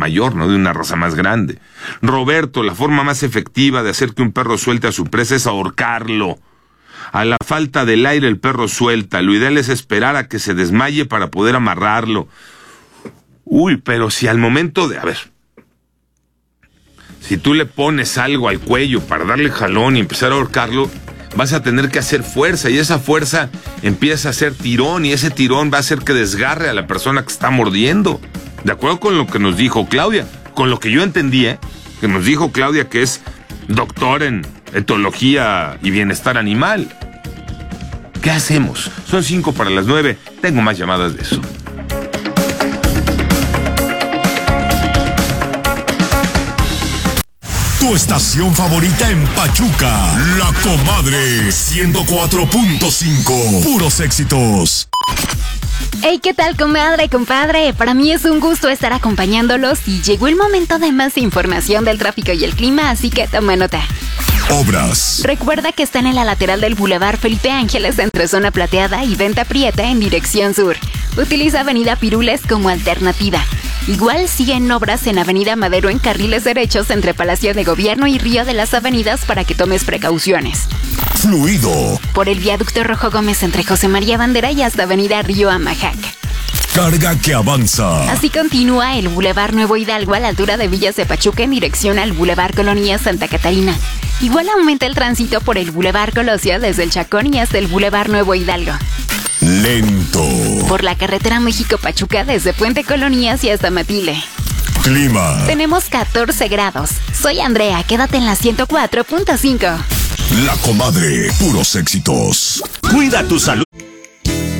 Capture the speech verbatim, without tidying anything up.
mayor, ¿no? De una raza más grande. Roberto, la forma más efectiva de hacer que un perro suelte a su presa es ahorcarlo. A la falta del aire el perro suelta. Lo ideal es esperar a que se desmaye para poder amarrarlo. Uy, pero si al momento de... A ver... Si tú le pones algo al cuello para darle jalón y empezar a ahorcarlo, vas a tener que hacer fuerza, y esa fuerza empieza a hacer tirón, y ese tirón va a hacer que desgarre a la persona que está mordiendo. De acuerdo con lo que nos dijo Claudia, con lo que yo entendí, ¿eh? que nos dijo Claudia, que es doctor en etología y bienestar animal. ¿Qué hacemos? Son cinco para las nueve. Tengo más llamadas de eso. Tu estación favorita en Pachuca, La Comadre, ciento cuatro punto cinco, puros éxitos. Hey, ¿qué tal, comadre, compadre? Para mí es un gusto estar acompañándolos y llegó el momento de más información del tráfico y el clima, así que toma nota. Obras. Recuerda que están en la lateral del Boulevard Felipe Ángeles entre Zona Plateada y Venta Prieta en dirección sur. Utiliza Avenida Pirules como alternativa. Igual siguen obras en Avenida Madero en carriles derechos entre Palacio de Gobierno y Río de las Avenidas para que tomes precauciones. Fluido. Por el viaducto Rojo Gómez entre José María Bandera y hasta Avenida Río Amajac. Carga que avanza. Así continúa el Boulevard Nuevo Hidalgo a la altura de Villas de Pachuca en dirección al Boulevard Colonia Santa Catarina. Igual aumenta el tránsito por el Boulevard Colosio desde el Chacón y hasta el Boulevard Nuevo Hidalgo. Lento. Por la carretera México-Pachuca desde Puente Colonías y hasta Matile. Clima. Tenemos catorce grados. Soy Andrea, quédate en la ciento cuatro punto cinco. La Comadre, puros éxitos. Cuida tu salud.